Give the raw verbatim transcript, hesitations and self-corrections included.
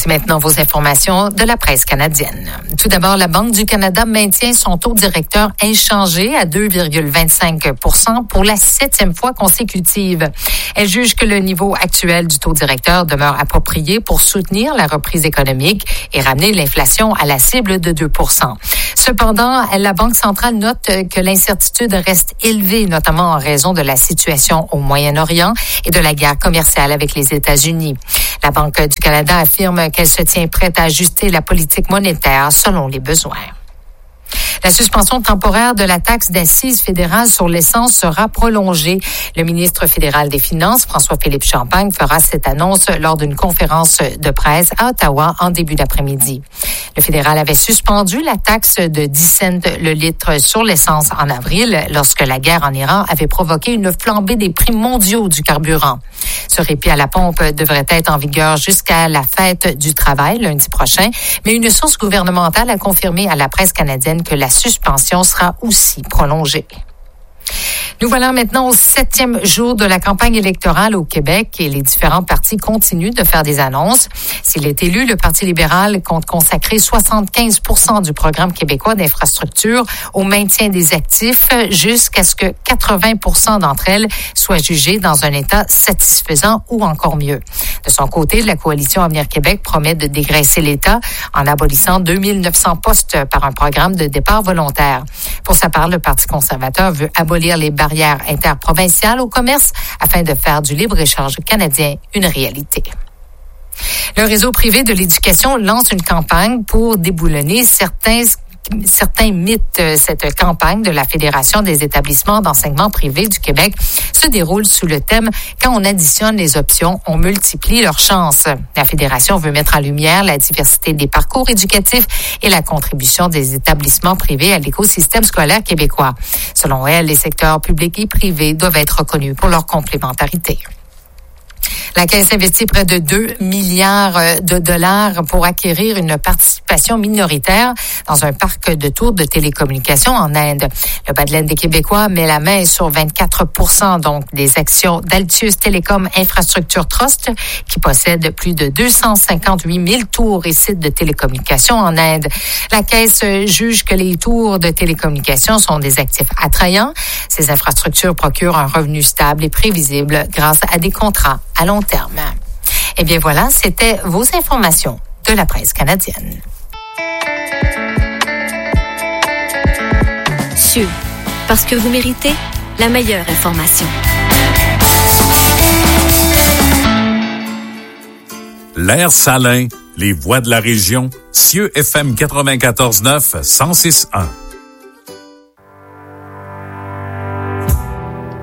Voici maintenant vos informations de la presse canadienne. Tout d'abord, la Banque du Canada maintient son taux directeur inchangé à deux virgule vingt-cinq pour cent pour la septième fois consécutive. Elle juge que le niveau actuel du taux directeur demeure approprié pour soutenir la reprise économique et ramener l'inflation à la cible de deux pour cent. Cependant, la Banque centrale note que l'incertitude reste élevée, notamment en raison de la situation au Moyen-Orient et de la guerre commerciale avec les États-Unis. La Banque du Canada affirme qu'elle se tient prête à ajuster la politique monétaire selon les besoins. La suspension temporaire de la taxe d'assises fédérale sur l'essence sera prolongée. Le ministre fédéral des Finances, François-Philippe Champagne, fera cette annonce lors d'une conférence de presse à Ottawa en début d'après-midi. Le fédéral avait suspendu la taxe de dix cents le litre sur l'essence en avril, lorsque la guerre en Iran avait provoqué une flambée des prix mondiaux du carburant. Ce répit à la pompe devrait être en vigueur jusqu'à la fête du travail lundi prochain, mais une source gouvernementale a confirmé à la presse canadienne que la suspension sera aussi prolongée. Nous voilà maintenant au septième jour de la campagne électorale au Québec et les différents partis continuent de faire des annonces. S'il est élu, le Parti libéral compte consacrer soixante-quinze pour cent du programme québécois d'infrastructure au maintien des actifs jusqu'à ce que quatre-vingts pour cent d'entre elles soient jugées dans un état satisfaisant ou encore mieux. De son côté, la coalition Avenir Québec promet de dégraisser l'État en abolissant deux mille neuf cents postes par un programme de départ volontaire. Pour sa part, le Parti conservateur veut abolir les barrières interprovinciales au commerce afin de faire du libre-échange canadien une réalité. Le réseau privé de l'éducation lance une campagne pour déboulonner certains Certains mythes. Cette campagne de la Fédération des établissements d'enseignement privé du Québec se déroule sous le thème « Quand on additionne les options, on multiplie leurs chances ». La Fédération veut mettre en lumière la diversité des parcours éducatifs et la contribution des établissements privés à l'écosystème scolaire québécois. Selon elle, les secteurs publics et privés doivent être reconnus pour leur complémentarité. La Caisse investit près de deux milliards de dollars pour acquérir une participation minoritaire dans un parc de tours de télécommunications en Inde. Le bas de laine des Québécois met la main sur vingt-quatre pour cent donc des actions d'Altius Telecom Infrastructure Trust qui possède plus de deux cent cinquante-huit mille tours et sites de télécommunications en Inde. La Caisse juge que les tours de télécommunications sont des actifs attrayants. Ces infrastructures procurent un revenu stable et prévisible grâce à des contrats à long terme. Eh bien voilà, c'était vos informations de la presse canadienne. S U R, parce que vous méritez la meilleure information. L'air salin, les voix de la région, C I E F M quatre-vingt-quatorze neuf, cent six point un.